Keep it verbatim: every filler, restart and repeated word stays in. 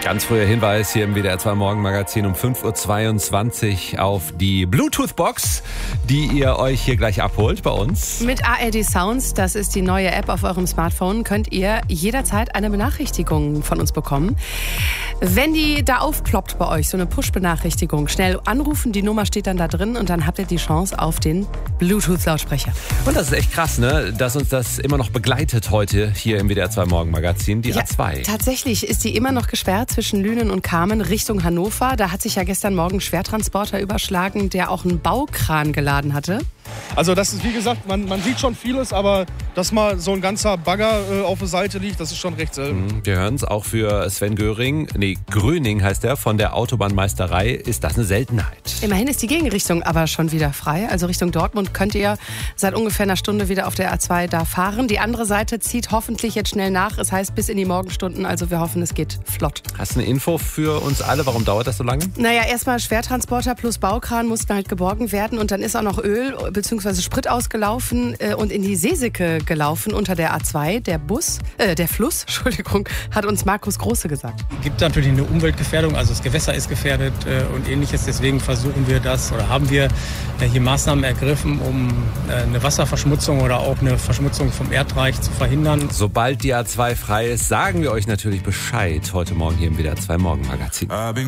Ganz früher Hinweis hier im W D R zwei Morgenmagazin um fünf Uhr zweiundzwanzig auf die Bluetooth-Box, die ihr euch hier gleich abholt bei uns. Mit A R D Sounds, das ist die neue App auf eurem Smartphone, könnt ihr jederzeit eine Benachrichtigung von uns bekommen. Wenn die da aufploppt bei euch, so eine Push-Benachrichtigung, schnell anrufen, die Nummer steht dann da drin und dann habt ihr die Chance auf den Bluetooth-Lautsprecher. Und das ist echt krass, ne, dass uns das immer noch begleitet heute hier im W D R zwei Morgenmagazin, die Ja, A zwei. Tatsächlich ist die immer noch gesperrt zwischen Lünen und Kamen Richtung Hannover. Da hat sich ja gestern Morgen ein Schwertransporter überschlagen, der auch einen Baukran geladen hatte. Also das ist, wie gesagt, man, man sieht schon vieles, aber dass mal so ein ganzer Bagger äh, auf der Seite liegt, das ist schon recht selten. Wir hören es auch für Sven Göring, nee, Gröning heißt er, von der Autobahnmeisterei, ist das eine Seltenheit. Immerhin ist die Gegenrichtung aber schon wieder frei. Also Richtung Dortmund könnt ihr seit ungefähr einer Stunde wieder auf der A zwei da fahren. Die andere Seite zieht hoffentlich jetzt schnell nach. Es heißt bis in die Morgenstunden, also wir hoffen, es geht flott. Hast du eine Info für uns alle? Warum dauert das so lange? Naja, erstmal Schwertransporter plus Baukran mussten halt geborgen werden und dann ist auch noch Öl bzw. Sprit ausgelaufen äh, und in die Seesicke gelaufen unter der A zwei. Der Bus, äh, der Fluss, Entschuldigung, hat uns Markus Große gesagt. Es gibt natürlich eine Umweltgefährdung, also das Gewässer ist gefährdet äh, und ähnliches. Deswegen versuchen wir das oder haben wir äh, hier Maßnahmen ergriffen, um äh, eine Wasserverschmutzung oder auch eine Verschmutzung vom Erdreich zu verhindern. Sobald die A zwei frei ist, sagen wir euch natürlich Bescheid heute Morgen hier im W D R zwei Morgenmagazin.